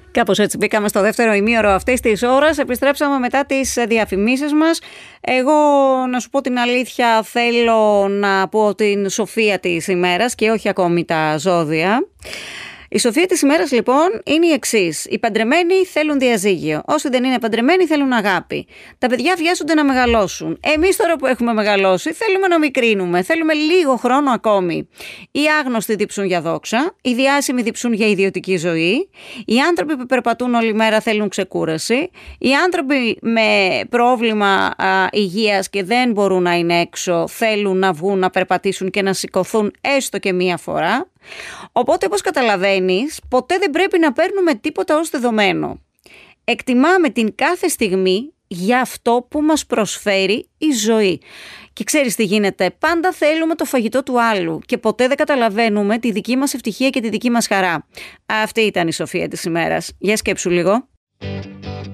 Κάπως έτσι μπήκαμε στο δεύτερο ημίωρο αυτής της ώρας. Επιστρέψαμε μετά τις διαφημίσεις μας. Εγώ, να σου πω την αλήθεια, θέλω να πω την σοφία της ημέρας και όχι ακόμη τα ζώδια. Η σοφία της ημέρας λοιπόν είναι η εξής. Οι παντρεμένοι θέλουν διαζύγιο. Όσοι δεν είναι παντρεμένοι θέλουν αγάπη. Τα παιδιά βιάζονται να μεγαλώσουν. Εμείς τώρα που έχουμε μεγαλώσει θέλουμε να μικρύνουμε. Θέλουμε λίγο χρόνο ακόμη. Οι άγνωστοι διψούν για δόξα. Οι διάσημοι διψούν για ιδιωτική ζωή. Οι άνθρωποι που περπατούν όλη μέρα θέλουν ξεκούραση. Οι άνθρωποι με πρόβλημα υγείας και δεν μπορούν να είναι έξω θέλουν να βγουν, να περπατήσουν και να σηκωθούν έστω και μία φορά. Οπότε, όπως καταλαβαίνεις, ποτέ δεν πρέπει να παίρνουμε τίποτα ως δεδομένο. Εκτιμάμε την κάθε στιγμή για αυτό που μας προσφέρει η ζωή. Και ξέρεις τι γίνεται, πάντα θέλουμε το φαγητό του άλλου και ποτέ δεν καταλαβαίνουμε τη δική μας ευτυχία και τη δική μας χαρά. Αυτή ήταν η σοφία της ημέρας. Για σκέψου λίγο.